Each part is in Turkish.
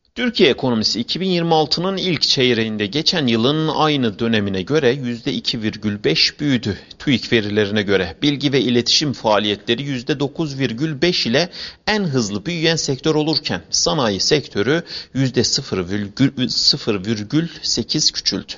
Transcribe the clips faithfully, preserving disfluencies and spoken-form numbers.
Türkiye ekonomisi iki bin yirmi altının ilk çeyreğinde geçen yılın aynı dönemine göre yüzde iki virgül beş büyüdü. TÜİK verilerine göre bilgi ve iletişim faaliyetleri yüzde dokuz virgül beş ile en hızlı büyüyen sektör olurken sanayi sektörü yüzde sıfır virgül sekiz küçüldü.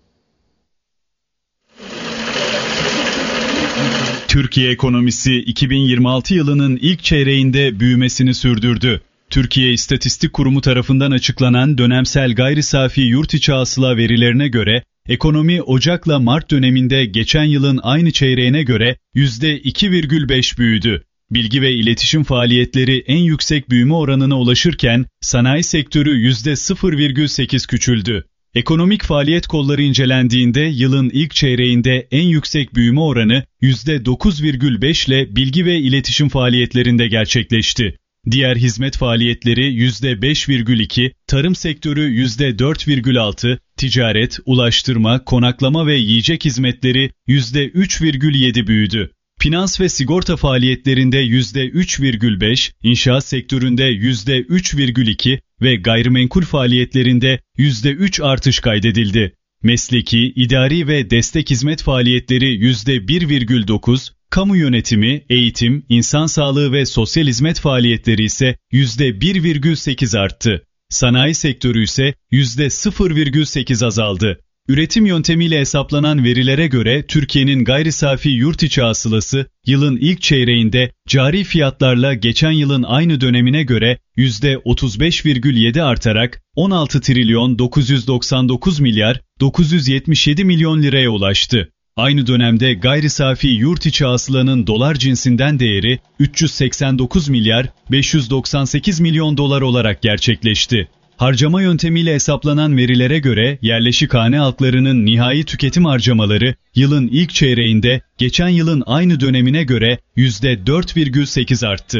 Türkiye ekonomisi iki bin yirmi altı yılının ilk çeyreğinde büyümesini sürdürdü. Türkiye İstatistik Kurumu tarafından açıklanan dönemsel gayri safi yurt içi hasıla verilerine göre ekonomi Ocak'la Mart döneminde geçen yılın aynı çeyreğine göre yüzde iki virgül beş büyüdü. Bilgi ve iletişim faaliyetleri en yüksek büyüme oranına ulaşırken sanayi sektörü yüzde sıfır virgül sekiz küçüldü. Ekonomik faaliyet kolları incelendiğinde yılın ilk çeyreğinde en yüksek büyüme oranı yüzde dokuz virgül beş ile bilgi ve iletişim faaliyetlerinde gerçekleşti. Diğer hizmet faaliyetleri yüzde beş virgül iki, tarım sektörü yüzde dört virgül altı, ticaret, ulaştırma, konaklama ve yiyecek hizmetleri yüzde üç virgül yedi büyüdü. Finans ve sigorta faaliyetlerinde yüzde üç virgül beş, inşaat sektöründe yüzde üç virgül iki ve gayrimenkul faaliyetlerinde yüzde üç artış kaydedildi. Mesleki, idari ve destek hizmet faaliyetleri yüzde bir virgül dokuz, kamu yönetimi, eğitim, insan sağlığı ve sosyal hizmet faaliyetleri ise yüzde bir virgül sekiz arttı. Sanayi sektörü ise yüzde sıfır virgül sekiz azaldı. Üretim yöntemiyle hesaplanan verilere göre Türkiye'nin gayri safi yurt içi hasılası yılın ilk çeyreğinde cari fiyatlarla geçen yılın aynı dönemine göre yüzde otuz beş virgül yedi artarak on altı trilyon dokuz yüz doksan dokuz milyar dokuz yüz yetmiş yedi milyon liraya ulaştı. Aynı dönemde gayri safi yurt içi hasılanın dolar cinsinden değeri üç yüz seksen dokuz milyar beş yüz doksan sekiz milyon dolar olarak gerçekleşti. Harcama yöntemiyle hesaplanan verilere göre yerleşik hane halklarının nihai tüketim harcamaları yılın ilk çeyreğinde geçen yılın aynı dönemine göre yüzde dört virgül sekiz arttı.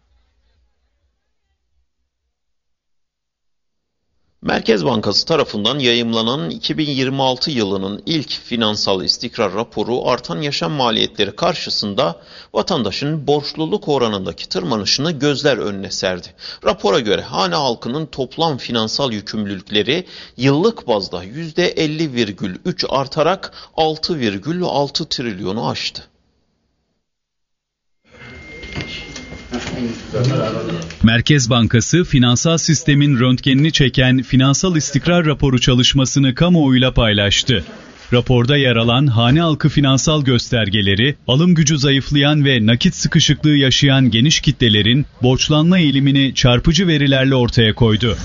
Merkez Bankası tarafından yayımlanan iki bin yirmi altı yılının ilk finansal istikrar raporu artan yaşam maliyetleri karşısında vatandaşın borçluluk oranındaki tırmanışını gözler önüne serdi. Rapora göre hane halkının toplam finansal yükümlülükleri yıllık bazda yüzde elli virgül üç artarak altı virgül altı trilyonu aştı. Merkez Bankası, finansal sistemin röntgenini çeken finansal istikrar raporu çalışmasını kamuoyuyla paylaştı. Raporda yer alan hane halkı finansal göstergeleri, alım gücü zayıflayan ve nakit sıkışıklığı yaşayan geniş kitlelerin borçlanma eğilimini çarpıcı verilerle ortaya koydu.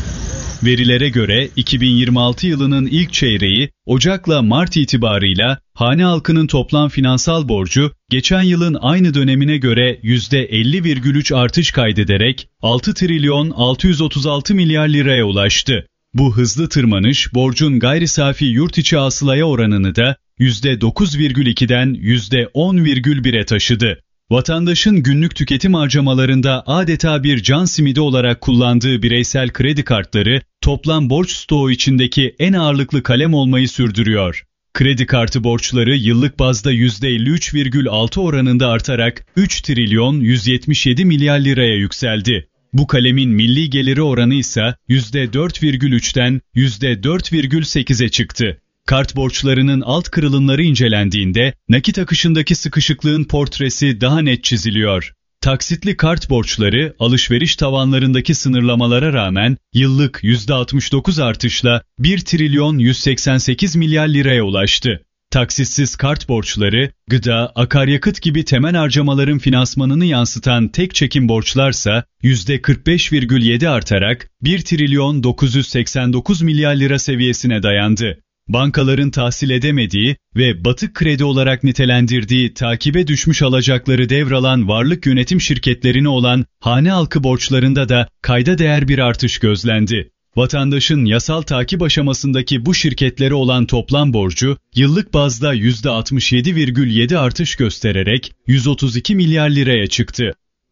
Verilere göre iki bin yirmi altı yılının ilk çeyreği Ocak'la Mart itibarıyla hane halkının toplam finansal borcu geçen yılın aynı dönemine göre yüzde elli virgül üç artış kaydederek altı trilyon altı yüz otuz altı milyar liraya ulaştı. Bu hızlı tırmanış borcun gayri safi yurt içi hasılaya oranını da yüzde dokuz virgül ikiden yüzde on virgül bire taşıdı. Vatandaşın günlük tüketim harcamalarında adeta bir can simidi olarak kullandığı bireysel kredi kartları toplam borç stoğu içindeki en ağırlıklı kalem olmayı sürdürüyor. Kredi kartı borçları yıllık bazda yüzde elli üç virgül altı oranında artarak üç trilyon yüz yetmiş yedi milyar liraya yükseldi. Bu kalemin milli geliri oranı ise yüzde dört virgül üçten yüzde dört virgül sekize çıktı. Kart borçlarının alt kırılımları incelendiğinde nakit akışındaki sıkışıklığın portresi daha net çiziliyor. Taksitli kart borçları alışveriş tavanlarındaki sınırlamalara rağmen yıllık yüzde altmış dokuz artışla bir trilyon yüz seksen sekiz milyar liraya ulaştı. Taksitsiz kart borçları, gıda, akaryakıt gibi temel harcamaların finansmanını yansıtan tek çekim borçlarsa yüzde kırk beş virgül yedi artarak bir trilyon dokuz yüz seksen dokuz milyar lira seviyesine dayandı. Bankaların tahsil edemediği ve batık kredi olarak nitelendirdiği takibe düşmüş alacakları devralan varlık yönetim şirketlerine olan hane halkı borçlarında da kayda değer bir artış gözlendi. Vatandaşın yasal takip aşamasındaki bu şirketlere olan toplam borcu yıllık bazda yüzde altmış yedi virgül yedi artış göstererek yüz otuz iki milyar liraya çıktı.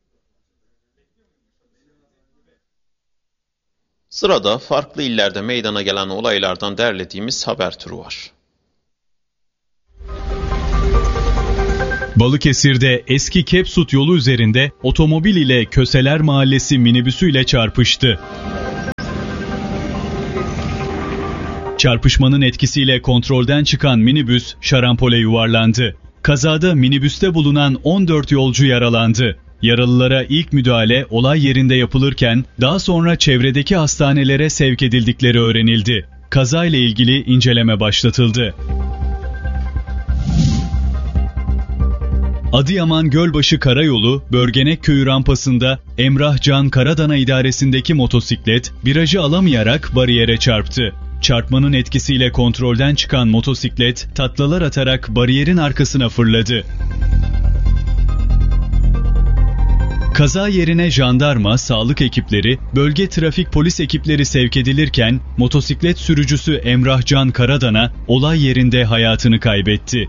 Sırada farklı illerde meydana gelen olaylardan derlediğimiz haber turu var. Balıkesir'de eski Kepsut yolu üzerinde otomobil ile Köseler Mahallesi minibüsüyle çarpıştı. Çarpışmanın etkisiyle kontrolden çıkan minibüs şarampole yuvarlandı. Kazada minibüste bulunan on dört yolcu yaralandı. Yaralılara ilk müdahale olay yerinde yapılırken daha sonra çevredeki hastanelere sevk edildikleri öğrenildi. Kazayla ilgili inceleme başlatıldı. Adıyaman Gölbaşı Karayolu, Börgenek Köyü rampasında Emrah Can Karadana idaresindeki motosiklet virajı alamayarak bariyere çarptı. Çarpmanın etkisiyle kontrolden çıkan motosiklet taklalar atarak bariyerin arkasına fırladı. Kaza yerine jandarma, sağlık ekipleri, bölge trafik polis ekipleri sevk edilirken motosiklet sürücüsü Emrah Can Karadana olay yerinde hayatını kaybetti.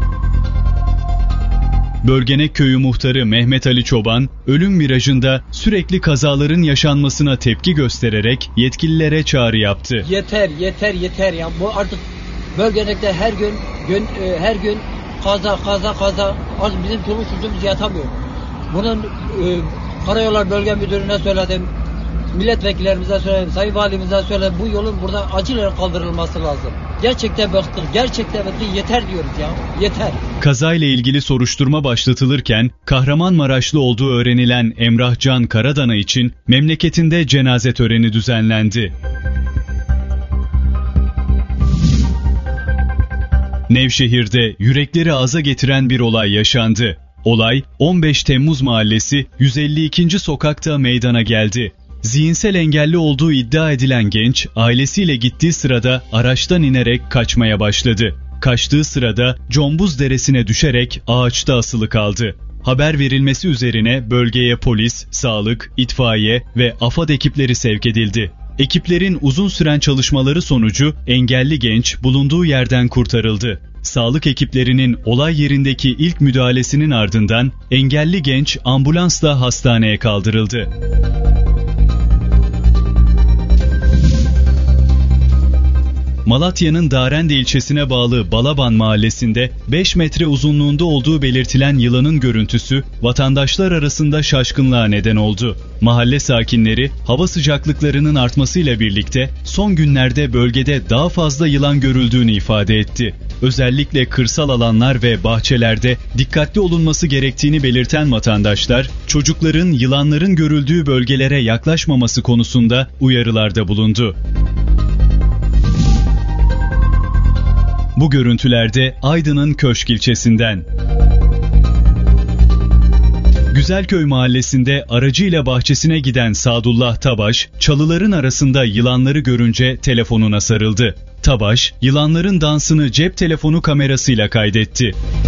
Börgenek Köyü muhtarı Mehmet Ali Çoban, ölüm virajında sürekli kazaların yaşanmasına tepki göstererek yetkililere çağrı yaptı. Yeter, yeter, yeter ya. Bu artık Börgenek'te her gün, gün e, her gün kaza, kaza, kaza. Artık bizim çoluk çocuğumuz yatamıyor. Bunun e, Karayollar Bölge Müdürü'ne söyledim, milletvekillerimize söyledim, Sayın Valimize söyledim. Bu yolun burada acilen kaldırılması lazım. Gerçekten bıktık, gerçekten bıktık, yeter diyoruz ya, yeter. Kazayla ilgili soruşturma başlatılırken Kahramanmaraşlı olduğu öğrenilen Emrah Can Karadana için memleketinde cenaze töreni düzenlendi. Nevşehir'de yürekleri ağza getiren bir olay yaşandı. Olay on beş Temmuz Mahallesi yüz elli ikinci sokakta meydana geldi. Zihinsel engelli olduğu iddia edilen genç, ailesiyle gittiği sırada araçtan inerek kaçmaya başladı. Kaçtığı sırada Combuz Deresi'ne düşerek ağaçta asılı kaldı. Haber verilmesi üzerine bölgeye polis, sağlık, itfaiye ve AFAD ekipleri sevk edildi. Ekiplerin uzun süren çalışmaları sonucu engelli genç bulunduğu yerden kurtarıldı. Sağlık ekiplerinin olay yerindeki ilk müdahalesinin ardından engelli genç ambulansla hastaneye kaldırıldı. Malatya'nın Darende ilçesine bağlı Balaban mahallesinde beş metre uzunluğunda olduğu belirtilen yılanın görüntüsü vatandaşlar arasında şaşkınlığa neden oldu. Mahalle sakinleri hava sıcaklıklarının artmasıyla birlikte son günlerde bölgede daha fazla yılan görüldüğünü ifade etti. Özellikle kırsal alanlar ve bahçelerde dikkatli olunması gerektiğini belirten vatandaşlar, çocukların yılanların görüldüğü bölgelere yaklaşmaması konusunda uyarılarda bulundu. Bu görüntülerde Aydın'ın Köşk ilçesinden. Güzelköy mahallesinde aracıyla bahçesine giden Sadullah Tabaş, çalıların arasında yılanları görünce telefonuna sarıldı. Tabaş, yılanların dansını cep telefonu kamerasıyla kaydetti.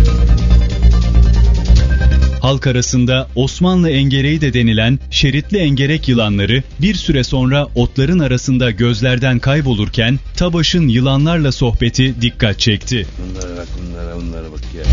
Halk arasında Osmanlı engereği de denilen şeritli engerek yılanları bir süre sonra otların arasında gözlerden kaybolurken Tabaş'ın yılanlarla sohbeti dikkat çekti. Bunlara bak, bunlara, bunlara bak ya.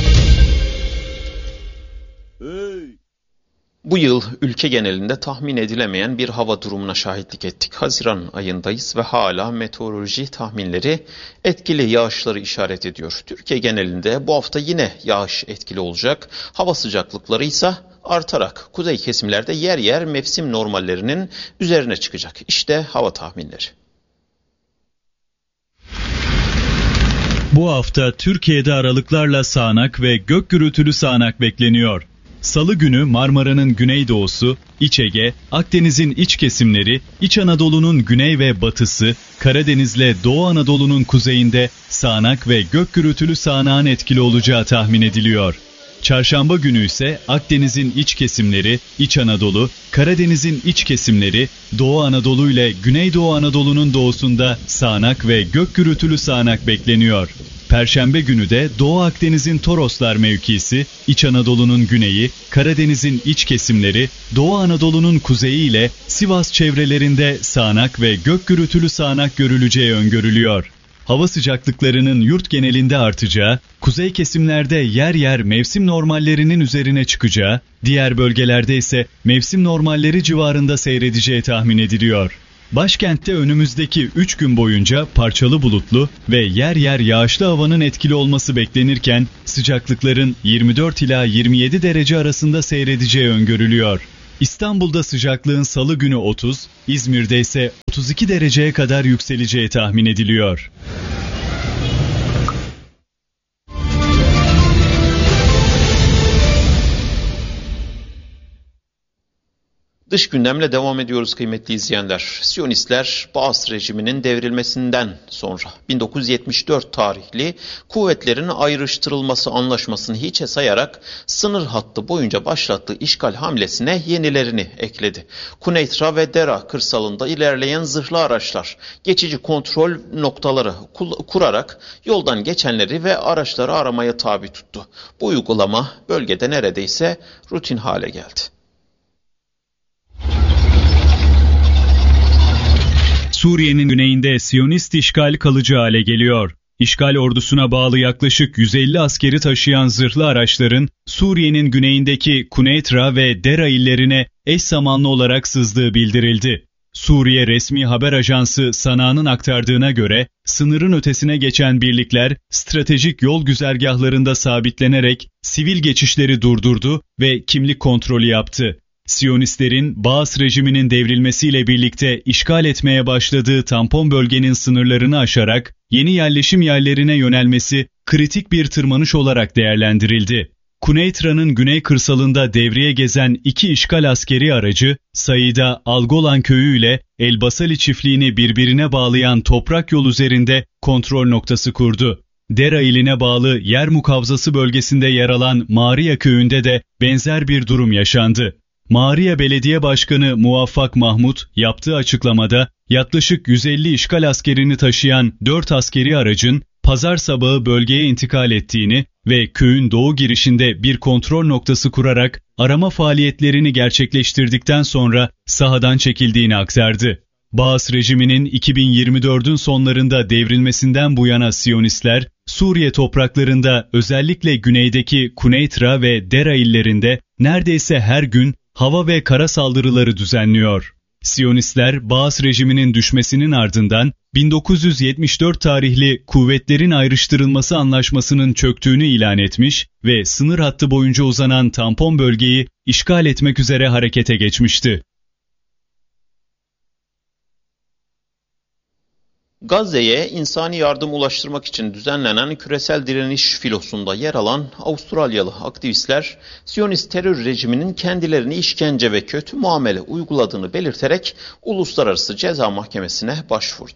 Hey! Bu yıl ülke genelinde tahmin edilemeyen bir hava durumuna şahitlik ettik. Haziran ayındayız ve hala meteoroloji tahminleri etkili yağışları işaret ediyor. Türkiye genelinde bu hafta yine yağış etkili olacak. Hava sıcaklıkları ise artarak kuzey kesimlerde yer yer mevsim normallerinin üzerine çıkacak. İşte hava tahminleri. Bu hafta Türkiye'de aralıklarla sağanak ve gök gürültülü sağanak bekleniyor. Salı günü Marmara'nın güneydoğusu, İç Ege, Akdeniz'in iç kesimleri, İç Anadolu'nun güney ve batısı, Karadeniz'le Doğu Anadolu'nun kuzeyinde sağanak ve gök gürültülü sağanağın etkili olacağı tahmin ediliyor. Çarşamba günü ise Akdeniz'in iç kesimleri, İç Anadolu, Karadeniz'in iç kesimleri, Doğu Anadolu ile Güneydoğu Anadolu'nun doğusunda sağanak ve gök gürültülü sağanak bekleniyor. Perşembe günü de Doğu Akdeniz'in Toroslar mevkisi, İç Anadolu'nun güneyi, Karadeniz'in iç kesimleri, Doğu Anadolu'nun kuzeyi ile Sivas çevrelerinde sağanak ve gök gürültülü sağanak görüleceği öngörülüyor. Hava sıcaklıklarının yurt genelinde artacağı, kuzey kesimlerde yer yer mevsim normallerinin üzerine çıkacağı, diğer bölgelerde ise mevsim normalleri civarında seyredeceği tahmin ediliyor. Başkentte önümüzdeki üç gün boyunca parçalı bulutlu ve yer yer yağışlı havanın etkili olması beklenirken sıcaklıkların yirmi dört ila yirmi yedi derece arasında seyredeceği öngörülüyor. İstanbul'da sıcaklığın salı günü otuz, İzmir'de ise otuz iki dereceye kadar yükseleceği tahmin ediliyor. Dış gündemle devam ediyoruz kıymetli izleyenler. Siyonistler Baas rejiminin devrilmesinden sonra bin dokuz yüz yetmiş dört tarihli kuvvetlerin ayrıştırılması anlaşmasını hiçe sayarak sınır hattı boyunca başlattığı işgal hamlesine yenilerini ekledi. Kuneitra ve Dera kırsalında ilerleyen zırhlı araçlar geçici kontrol noktaları kurarak yoldan geçenleri ve araçları aramaya tabi tuttu. Bu uygulama bölgede neredeyse rutin hale geldi. Suriye'nin güneyinde Siyonist işgal kalıcı hale geliyor. İşgal ordusuna bağlı yaklaşık yüz elli askeri taşıyan zırhlı araçların Suriye'nin güneyindeki Kuneitra ve Dera illerine eş zamanlı olarak sızdığı bildirildi. Suriye resmi haber ajansı Sana'nın aktardığına göre sınırın ötesine geçen birlikler stratejik yol güzergahlarında sabitlenerek sivil geçişleri durdurdu ve kimlik kontrolü yaptı. Siyonistlerin Baas rejiminin devrilmesiyle birlikte işgal etmeye başladığı tampon bölgenin sınırlarını aşarak yeni yerleşim yerlerine yönelmesi kritik bir tırmanış olarak değerlendirildi. Kuneytra'nın güney kırsalında devreye gezen iki işgal askeri aracı, Saida Algolan köyü ile Elbasali çiftliğini birbirine bağlayan toprak yol üzerinde kontrol noktası kurdu. Dera iline bağlı yer mukavzası bölgesinde yer alan Maria köyünde de benzer bir durum yaşandı. Maria Belediye Başkanı Muvaffak Mahmut yaptığı açıklamada yaklaşık yüz elli işgal askerini taşıyan dört askeri aracın pazar sabahı bölgeye intikal ettiğini ve köyün doğu girişinde bir kontrol noktası kurarak arama faaliyetlerini gerçekleştirdikten sonra sahadan çekildiğini aktardı. Baas rejiminin iki bin yirmi dördün sonlarında devrilmesinden bu yana Siyonistler, Suriye topraklarında özellikle güneydeki Kuneitra ve Dera illerinde neredeyse her gün hava ve kara saldırıları düzenliyor. Siyonistler, Baas rejiminin düşmesinin ardından bin dokuz yüz yetmiş dört tarihli kuvvetlerin ayrıştırılması anlaşmasının çöktüğünü ilan etmiş ve sınır hattı boyunca uzanan tampon bölgeyi işgal etmek üzere harekete geçmişti. Gazze'ye insani yardım ulaştırmak için düzenlenen küresel direniş filosunda yer alan Avustralyalı aktivistler, Siyonist terör rejiminin kendilerini işkence ve kötü muamele uyguladığını belirterek Uluslararası Ceza Mahkemesi'ne başvurdu.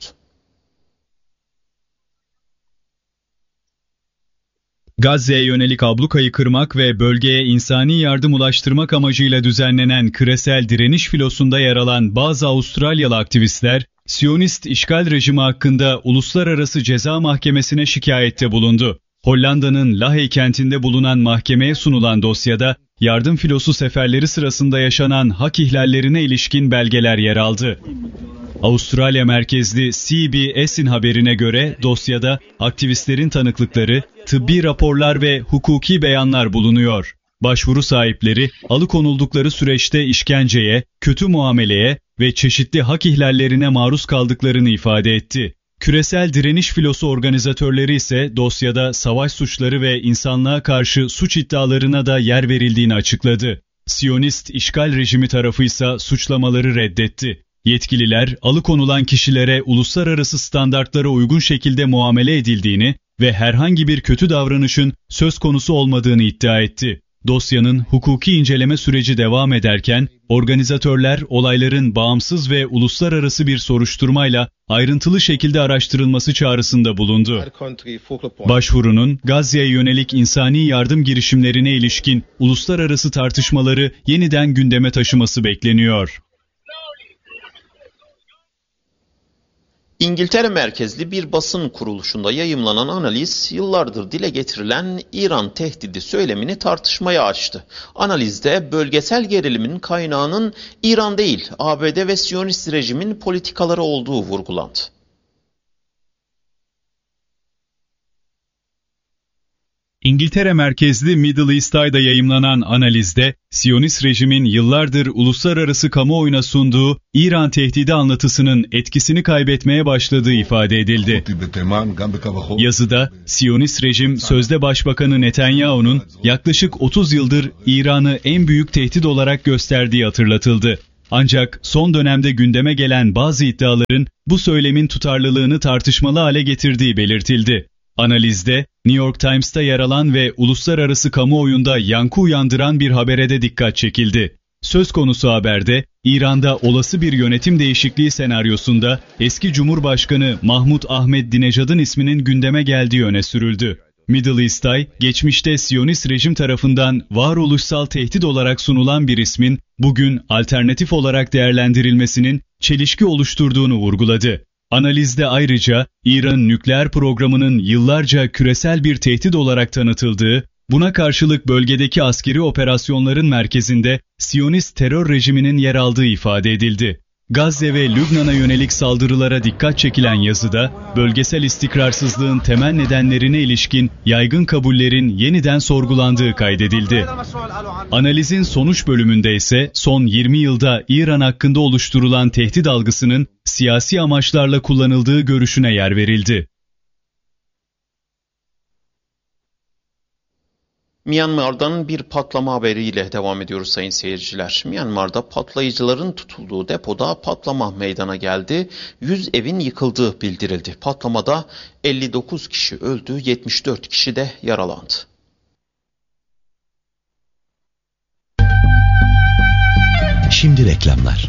Gazze'ye yönelik ablukayı kırmak ve bölgeye insani yardım ulaştırmak amacıyla düzenlenen küresel direniş filosunda yer alan bazı Avustralyalı aktivistler, Siyonist işgal rejimi hakkında Uluslararası Ceza Mahkemesi'ne şikayette bulundu. Hollanda'nın Lahey kentinde bulunan mahkemeye sunulan dosyada yardım filosu seferleri sırasında yaşanan hak ihlallerine ilişkin belgeler yer aldı. Avustralya merkezli C B S'in haberine göre dosyada aktivistlerin tanıklıkları, tıbbi raporlar ve hukuki beyanlar bulunuyor. Başvuru sahipleri alıkonuldukları süreçte işkenceye, kötü muameleye ve çeşitli hak ihlallerine maruz kaldıklarını ifade etti. Küresel direniş filosu organizatörleri ise dosyada savaş suçları ve insanlığa karşı suç iddialarına da yer verildiğini açıkladı. Siyonist işgal rejimi tarafı ise suçlamaları reddetti. Yetkililer alıkonulan kişilere uluslararası standartlara uygun şekilde muamele edildiğini ve herhangi bir kötü davranışın söz konusu olmadığını iddia etti. Dosyanın hukuki inceleme süreci devam ederken, organizatörler olayların bağımsız ve uluslararası bir soruşturmayla ayrıntılı şekilde araştırılması çağrısında bulundu. Başvurunun Gazze'ye yönelik insani yardım girişimlerine ilişkin uluslararası tartışmaları yeniden gündeme taşıması bekleniyor. İngiltere merkezli bir basın kuruluşunda yayımlanan analiz, yıllardır dile getirilen İran tehdidi söylemini tartışmaya açtı. Analizde bölgesel gerilimin kaynağının İran değil, A B D ve Siyonist rejimin politikaları olduğu vurgulandı. İngiltere merkezli Middle East Eye'da yayımlanan analizde, Siyonist rejimin yıllardır uluslararası kamuoyuna sunduğu İran tehdidi anlatısının etkisini kaybetmeye başladığı ifade edildi. Yazıda, Siyonist rejim sözde Başbakanı Netanyahu'nun yaklaşık otuz yıldır İran'ı en büyük tehdit olarak gösterdiği hatırlatıldı. Ancak son dönemde gündeme gelen bazı iddiaların bu söylemin tutarlılığını tartışmalı hale getirdiği belirtildi. Analizde, New York Times'ta yer alan ve uluslararası kamuoyunda yankı uyandıran bir habere de dikkat çekildi. Söz konusu haberde, İran'da olası bir yönetim değişikliği senaryosunda eski Cumhurbaşkanı Mahmud Ahmadinejad'ın isminin gündeme geldiği öne sürüldü. Middle East Eye, geçmişte Siyonist rejim tarafından varoluşsal tehdit olarak sunulan bir ismin bugün alternatif olarak değerlendirilmesinin çelişki oluşturduğunu vurguladı. Analizde ayrıca İran'ın nükleer programının yıllarca küresel bir tehdit olarak tanıtıldığı, buna karşılık bölgedeki askeri operasyonların merkezinde Siyonist terör rejiminin yer aldığı ifade edildi. Gazze ve Lübnan'a yönelik saldırılara dikkat çekilen yazıda, bölgesel istikrarsızlığın temel nedenlerine ilişkin yaygın kabullerin yeniden sorgulandığı kaydedildi. Analizin sonuç bölümünde ise son yirmi yılda İran hakkında oluşturulan tehdit algısının siyasi amaçlarla kullanıldığı görüşüne yer verildi. Myanmar'dan bir patlama haberiyle devam ediyoruz sayın seyirciler. Myanmar'da patlayıcıların tutulduğu depoda patlama meydana geldi. yüz evin yıkıldığı bildirildi. Patlamada elli dokuz kişi öldü, yetmiş dört kişi de yaralandı. Şimdi reklamlar.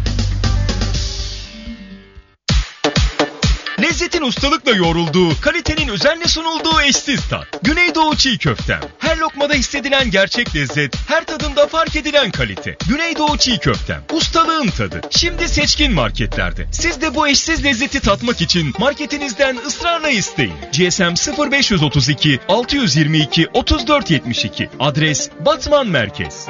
Lezzetin ustalıkla yoğrulduğu, kalitenin özenle sunulduğu eşsiz tat. Güneydoğu Çiğ Köftem. Her lokmada hissedilen gerçek lezzet, her tadında fark edilen kalite. Güneydoğu Çiğ Köftem. Ustalığın tadı. Şimdi seçkin marketlerde. Siz de bu eşsiz lezzeti tatmak için marketinizden ısrarla isteyin. G S M sıfır beş otuz iki altı yüz yirmi iki otuz dört yetmiş iki. Adres Batman Merkez.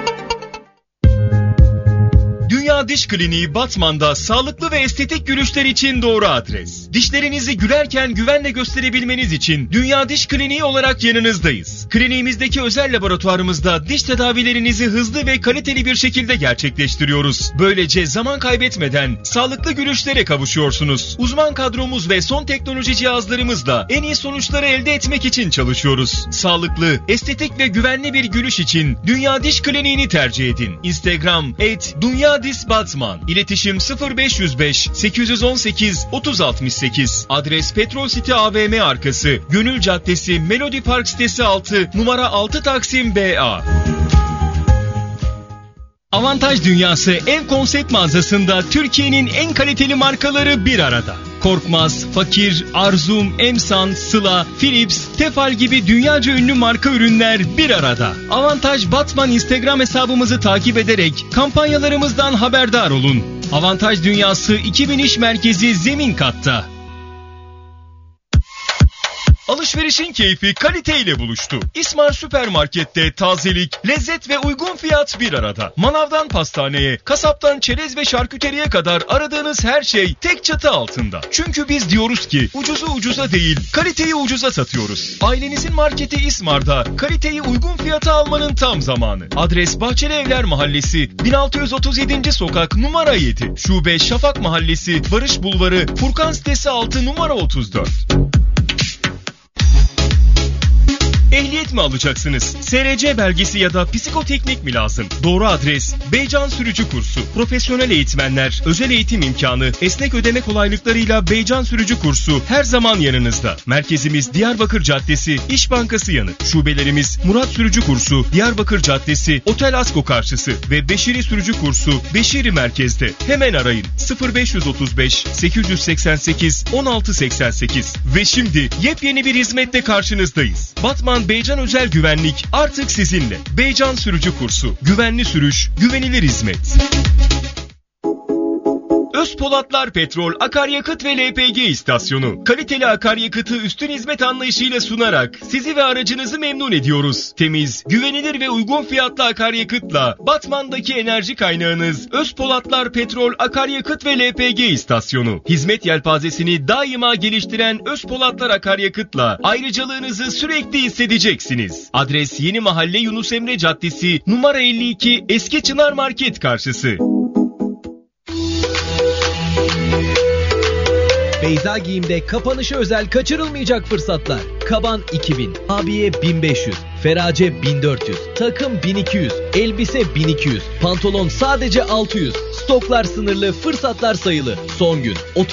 Dünya Diş Kliniği Batman'da sağlıklı ve estetik gülüşler için doğru adres. Dişlerinizi gülerken güvenle gösterebilmeniz için Dünya Diş Kliniği olarak yanınızdayız. Kliniğimizdeki özel laboratuvarımızda diş tedavilerinizi hızlı ve kaliteli bir şekilde gerçekleştiriyoruz. Böylece zaman kaybetmeden sağlıklı gülüşlere kavuşuyorsunuz. Uzman kadromuz ve son teknoloji cihazlarımızla en iyi sonuçları elde etmek için çalışıyoruz. Sağlıklı, estetik ve güvenli bir gülüş için Dünya Diş Kliniği'ni tercih edin. Instagram et Dünya Diş Batman. İletişim sıfır beş yüz beş sekiz yüz on sekiz otuz altmış sekiz. Adres Petrol City A V M arkası, Gönül Caddesi, Melody Park sitesi altı, numara altı Taksim B A. Avantaj Dünyası ev konsept mağazasında Türkiye'nin en kaliteli markaları bir arada. Korkmaz, Fakir, Arzum, Emsan, Sıla, Philips, Tefal gibi dünyaca ünlü marka ürünler bir arada. Avantaj Batman Instagram hesabımızı takip ederek kampanyalarımızdan haberdar olun. Avantaj Dünyası iki bin iş merkezi zemin katta. Alışverişin keyfi kaliteyle buluştu. İsmar Süpermarket'te tazelik, lezzet ve uygun fiyat bir arada. Manavdan pastaneye, kasaptan çerez ve şarküteriye kadar aradığınız her şey tek çatı altında. Çünkü biz diyoruz ki ucuzu ucuza değil, kaliteyi ucuza satıyoruz. Ailenizin marketi İsmar'da kaliteyi uygun fiyata almanın tam zamanı. Adres Bahçeli Evler Mahallesi, bin altı yüz otuz yedinci sokak numara yedi. Şube Şafak Mahallesi, Barış Bulvarı, Furkan sitesi altı numara otuz dört. Ehliyet mi alacaksınız? S R C belgesi ya da psikoteknik mi lazım? Doğru adres Beycan Sürücü Kursu. Profesyonel eğitmenler, özel eğitim imkanı, esnek ödeme kolaylıklarıyla Beycan Sürücü Kursu her zaman yanınızda. Merkezimiz Diyarbakır Caddesi, İş Bankası yanı. Şubelerimiz Murat Sürücü Kursu, Diyarbakır Caddesi, Otel Asko karşısı ve Beşiri Sürücü Kursu, Beşiri merkezde. Hemen arayın sıfır beş otuz beş sekiz yüz seksen sekiz on altı seksen sekiz. Ve şimdi yepyeni bir hizmetle karşınızdayız. Batman Beycan Özel Güvenlik artık sizinle. Beycan Sürücü Kursu. Güvenli sürüş, güvenilir hizmet. Özpolatlar Petrol, Akaryakıt ve L P G istasyonu. Kaliteli akaryakıtı üstün hizmet anlayışıyla sunarak sizi ve aracınızı memnun ediyoruz. Temiz, güvenilir ve uygun fiyatlı akaryakıtla Batman'daki enerji kaynağınız Özpolatlar Petrol, Akaryakıt ve L P G istasyonu. Hizmet yelpazesini daima geliştiren Özpolatlar Akaryakıt'la ayrıcalığınızı sürekli hissedeceksiniz. Adres Yeni Mahalle Yunus Emre Caddesi, numara elli iki, Eski Çınar Market karşısı. Beyza Giyim'de kapanışa özel kaçırılmayacak fırsatlar. Kaban iki bin, abiye bin beş yüz, ferace bin dört yüz, takım bin iki yüz, elbise bin iki yüz, pantolon sadece altı yüz. Stoklar sınırlı, fırsatlar sayılı. Son gün otuz